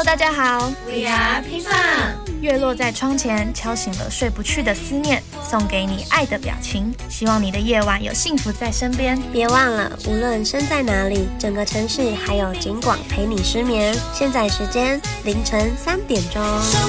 大家好 We are 披萨。 月落在窗前，敲醒了睡不去的思念，送给你爱的表情，希望你的夜晚有幸福在身边。 别忘了，无论身在哪里，整个城市还有警广陪你失眠。现在时间凌晨3点钟。